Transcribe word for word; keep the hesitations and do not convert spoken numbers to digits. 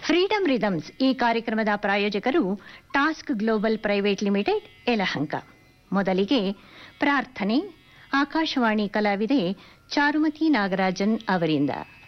Freedom rhythms ಈ ಕಾರ್ಯಕ್ರಮದ ಪ್ರಾಯೋಜಕರು task global private limited Yelahanka. ಮೊದಲಿಗೆ ಪ್ರಾರ್ಥನೆ, ಆಕಾಶವಾಣಿ ಕಲಾವಿದೆ ಚಾರುಮತಿ ನಾಗರಾಜನ್ ಅವರಿಂದ.